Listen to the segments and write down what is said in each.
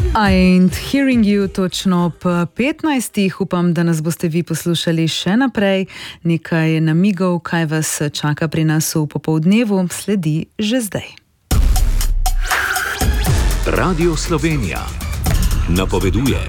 I ain't hearing you točno ob 15. Upam, da nas boste vi poslušali še naprej. Nekaj namigov, kaj vas čaka pri nas v popoldnevu, sledi že zdaj. Radio Slovenija napoveduje.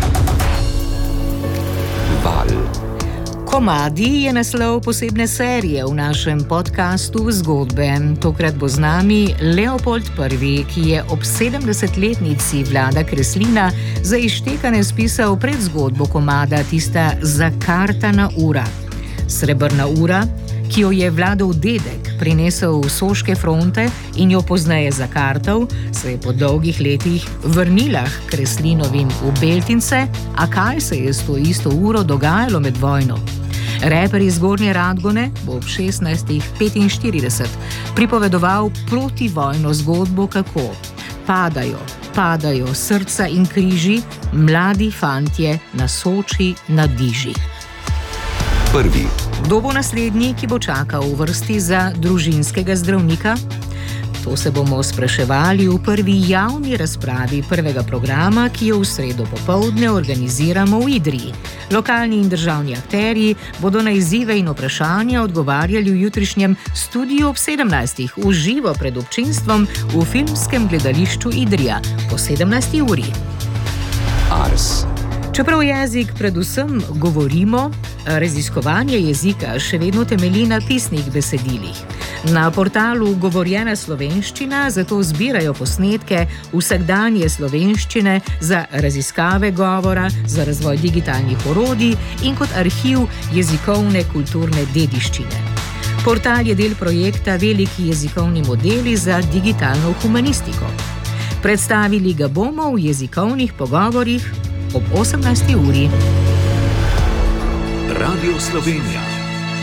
Val. Komadi je naslov posebne serije v našem podkastu Zgodbe. Tokrat bo z nami Leopold I., ki je ob 70-letnici Vlada Kreslina za izštekane spisal predzgodbo komada tista Zakartana ura. Srebrna ura, ki jo je Vladov dedek prinesel v Soške fronte in jo pozneje zakartal, se je po dolgih letih vrnila k Kreslinovim v Beltince, a kaj se je s to isto uro dogajalo med vojno? Reper iz Gornje Radgone bo ob 16:45 pripovedoval protivojno zgodbo, kako padajo srca in križi, mladi fantje na Soči na Diži. Prvi. Kdo bo naslednji, ki bo čakal v vrsti za družinskega zdravnika? To se bomo spraševali v prvi javni razpravi prvega programa, ki jo v sredo popoldne organiziramo v Idriji. Lokalni in državni akterji bodo na izzive in vprašanja odgovarjali v jutrišnjem studiu ob 17. v živo pred občinstvom v filmskem gledališču Idrija po 17. uri. Ars. Čeprav jezik predvsem govorimo, raziskovanje jezika še vedno temelji na pisnih besedilih. Na portalu Govorjena slovenščina zato zbirajo posnetke vsakdanje slovenščine za raziskave govora, za razvoj digitalnih orodij in kot arhiv jezikovne kulturne dediščine. Portal je del projekta Veliki jezikovni modeli za digitalno humanistiko. Predstavili ga bomo v jezikovnih pogovorih ob 18. uri. Radio Slovenija.